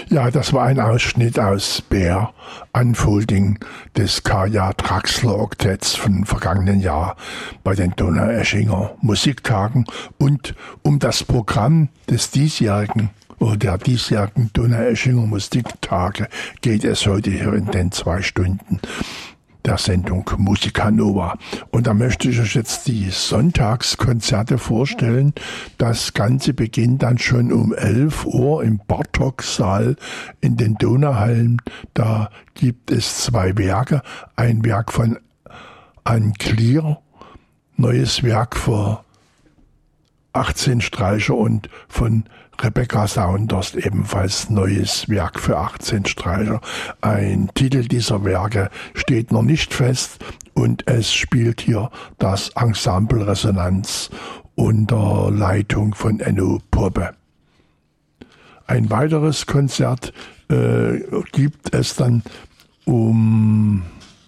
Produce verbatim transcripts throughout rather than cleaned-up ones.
Ja, das war ein Ausschnitt aus Bear Unfolding des Kaya Traxler Oktetts von vergangenen Jahr bei den Donaueschinger Musiktagen. Und um das Programm des diesjährigen oder der diesjährigen Donaueschinger Musiktage geht es heute hier in den zwei Stunden der Sendung Musica Nova. Und da möchte ich euch jetzt die Sonntagskonzerte vorstellen. Das Ganze beginnt dann schon um elf Uhr im Bartok-Saal in den Donauhallen. Da gibt es zwei Werke. Ein Werk von Anne Clear, neues Werk für achtzehn Streicher, und von Rebecca Saunders ebenfalls neues Werk für achtzehn Streicher. Ein Titel dieser Werke steht noch nicht fest und es spielt hier das Ensemble Resonanz unter Leitung von Enno Poppe. Ein weiteres Konzert äh, gibt es dann um...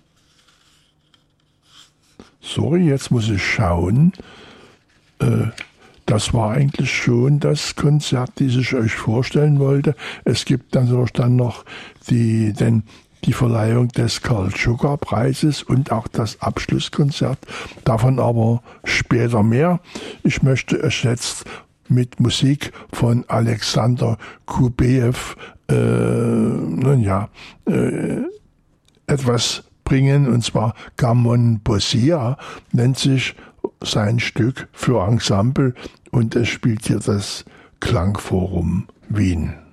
Sorry, jetzt muss ich schauen. Äh, Das war eigentlich schon das Konzert, das ich euch vorstellen wollte. Es gibt dann, dann noch die, den, die Verleihung des Karl-Tschucker-Preises und auch das Abschlusskonzert. Davon aber später mehr. Ich möchte euch jetzt mit Musik von Alexander Kubejew äh, nun ja, äh, etwas bringen, und zwar Gamon Bosia nennt sich sein Stück für Ensemble, und es spielt hier das Klangforum Wien.